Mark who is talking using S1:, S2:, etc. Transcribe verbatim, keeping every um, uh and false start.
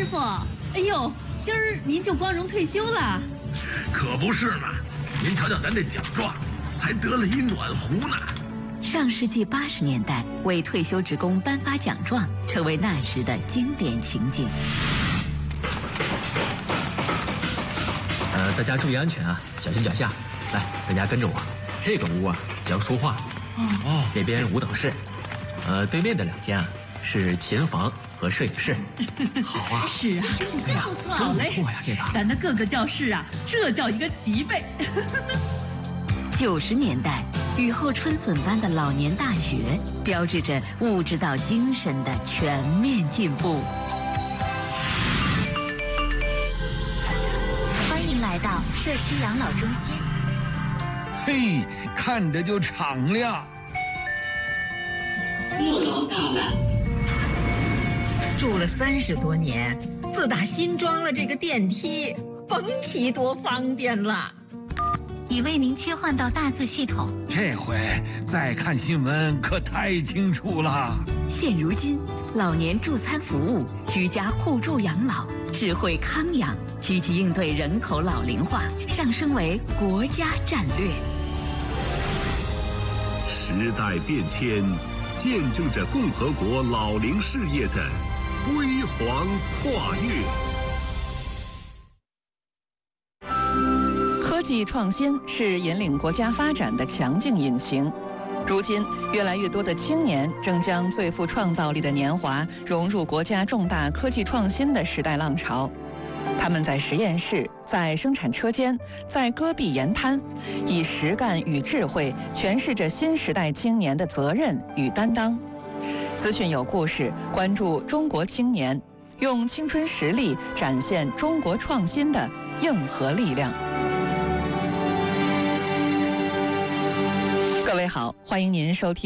S1: 师傅，哎呦，今儿您就光荣退休了？
S2: 可不是嘛！您瞧瞧咱这奖状，还得了一暖壶呢。
S3: 上世纪八十年代，为退休职工颁发奖状，成为那时的经典情景。
S4: 呃，大家注意安全啊，小心脚下。来，大家跟着我。这个屋啊叫书画，哦，那边舞蹈室，呃，对面的两间啊是琴房和摄影室。好啊，
S1: 是啊，真不错，好嘞，
S4: 不错呀，这个。
S1: 咱的各个教室啊，这叫一个齐备。
S3: 九十年代，雨后春笋般的老年大学，标志着物质到精神的全面进步。
S5: 欢迎来到社区养老中心。
S6: 嘿，看着就敞亮。
S7: 六楼到了。
S8: 住了三十多年，自打新装了这个电梯，甭提多方便了。
S5: 已为您切换到大字系统。
S6: 这回再看新闻可太清楚了。
S3: 现如今，老年助餐服务、居家互助养老、智慧康养，积极应对人口老龄化，上升为国家战略。
S9: 时代变迁，见证着共和国老龄事业的辉煌跨越。
S10: 科技创新是引领国家发展的强劲引擎。如今，越来越多的青年正将最富创造力的年华融入国家重大科技创新的时代浪潮。他们在实验室、在生产车间、在戈壁沿滩，以实干与智慧诠释着新时代青年的责任与担当。资讯有故事，关注中国青年，用青春实力展现中国创新的硬核力量。各位好，欢迎您收听。